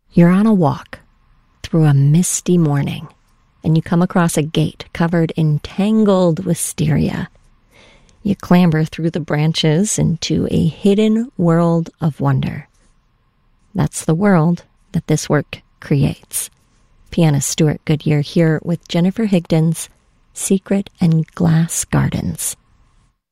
You're on a walk through a misty morning, and you come across a gate covered in tangled wisteria. You clamber through the branches into a hidden world of wonder. That's the world that this work creates. Pianist Stuart Goodyear here with Jennifer Higdon's Secret and Glass Gardens.